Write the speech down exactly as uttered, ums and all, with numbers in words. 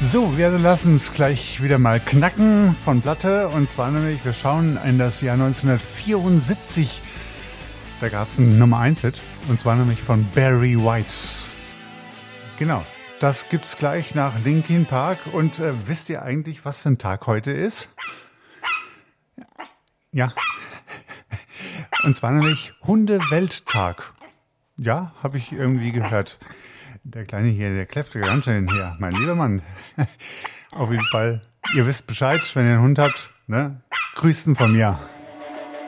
So, wir lassen es gleich wieder mal knacken von Platte. Und zwar nämlich, wir schauen in das Jahr neunzehnhundertvierundsiebzig. Da gab es einen Nummer eins Hit. Und zwar nämlich von Barry White. Genau, das gibt's gleich nach Linkin Park. Und äh, wisst ihr eigentlich, was für ein Tag heute ist? Ja. Und zwar nämlich Hundewelttag. Ja, habe ich irgendwie gehört. Der Kleine hier, der kläfft ganz schön hier. Mein lieber Mann. Auf jeden Fall, ihr wisst Bescheid, wenn ihr einen Hund habt, ne? Grüßt ihn von mir.